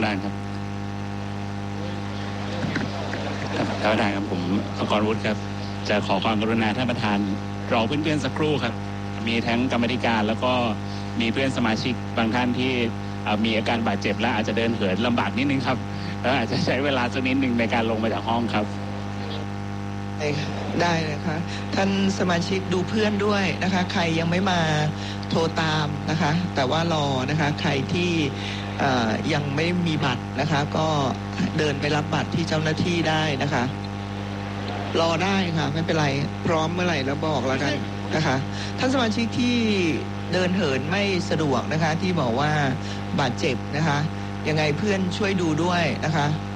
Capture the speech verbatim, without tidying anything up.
ประธานครับท่านประธานครับผมอกรวุฒิครับจะขอความกรุณาท่านประธานรอเพื่อนๆสักครู่ครับมีทั้งกรรมธิการแล้วก็มีเพื่อนสมาชิกบางท่านที่มีอาการบาดเจ็บและอาจจะเดินเหินลำบากนิดนึงครับแล้วอาจจะใช้เวลาสักนิดนึงในการลงมาจากห้องครับได้นะคะท่านสมาชิกดูเพื่อนด้วยนะคะใครยังไม่มาโทรตามนะคะแต่ว่ารอนะคะใครที่ยังไม่มีบัตรนะคะก็เดินไปรับบัตรที่เจ้าหน้าที่ได้นะคะรอได้ค่ะไม่เป็นไรพร้อมเมื่อไหร่แล้วบอกแล้วกันนะคะท่านสมาชิกที่เดินเหินไม่สะดวกนะคะที่บอกว่าบาดเจ็บนะคะยังไงเพื่อนช่วยดูด้วยนะคะ